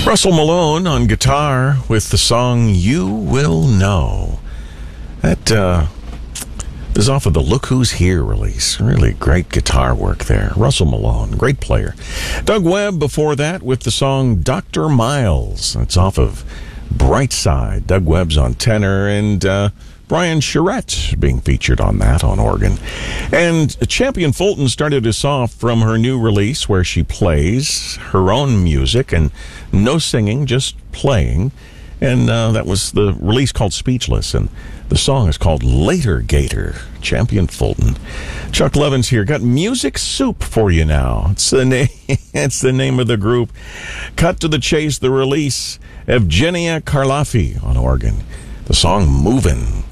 Russell Malone on guitar with the song You Will Know. That is off of the Look Who's Here release. Really great guitar work there. Russell Malone, great player. Doug Webb before that with the song Dr. Miles. It's off of Brightside. Doug Webb's on tenor and Brian Charette being featured on that on organ. And Champion Fulton started us off from her new release where she plays her own music and no singing, just playing. And that was the release called Speechless. And the song is called Later Gator, Champion Fulton. Chuck Levins here. Got Music Soup for you now. It's the name, it's the name of the group. Cut to the chase, the release. Evgenia Karlafi on organ. The song Movin'.